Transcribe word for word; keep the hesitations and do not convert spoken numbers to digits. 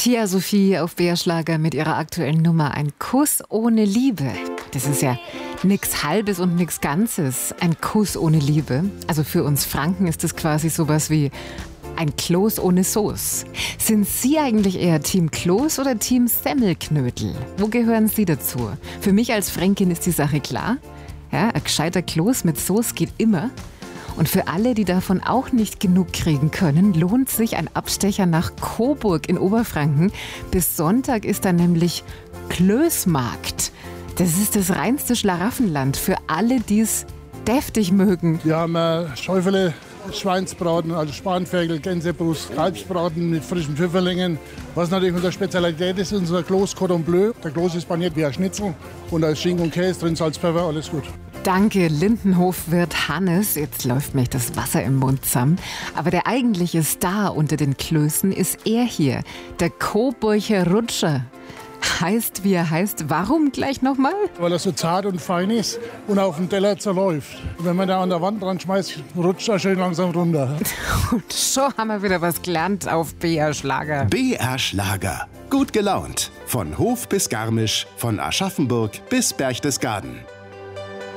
Tia Sophie auf B R Schlager mit ihrer aktuellen Nummer Ein Kuss ohne Liebe. Das ist ja nix Halbes und nix Ganzes. Ein Kuss ohne Liebe. Also für uns Franken ist das quasi sowas wie ein Kloß ohne Sauce. Sind Sie eigentlich eher Team Kloß oder Team Semmelknödel? Wo gehören Sie dazu? Für mich als Fränkin ist die Sache klar. Ja, ein gescheiter Kloß mit Sauce geht immer. Und für alle, die davon auch nicht genug kriegen können, lohnt sich ein Abstecher nach Coburg in Oberfranken. Bis Sonntag ist da nämlich Klößmarkt. Das ist das reinste Schlaraffenland für alle, die es deftig mögen. Wir haben äh, Schäufele, Schweinsbraten, also Spanferkel, Gänsebrust, Kalbsbraten mit frischen Pfifferlingen. Was natürlich unsere Spezialität ist, ist unser Kloß Cordon Bleu. Der Kloß ist paniert wie ein Schnitzel und da ist Schinken und Käse drin, Salz, Pfeffer, alles gut. Danke, Lindenhofwirt Hannes. Jetzt läuft mir das Wasser im Mund zusammen. Aber der eigentliche Star unter den Klößen ist er hier, der Coburger Rutscher. Heißt, wie er heißt. Warum gleich nochmal? Weil er so zart und fein ist und auf dem Teller zerläuft. Und wenn man da an der Wand dran schmeißt, rutscht er schön langsam runter. Und schon haben wir wieder was gelernt auf B R Schlager. B R Schlager. Gut gelaunt. Von Hof bis Garmisch, von Aschaffenburg bis Berchtesgaden.